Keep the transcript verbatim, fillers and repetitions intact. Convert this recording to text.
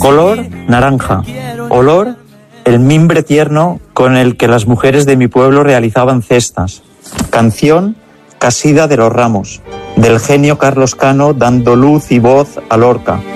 Color, naranja. Olor, el mimbre tierno con el que las mujeres de mi pueblo realizaban cestas. Canción, Casida de los Ramos, del genio Carlos Cano dando luz y voz a Lorca.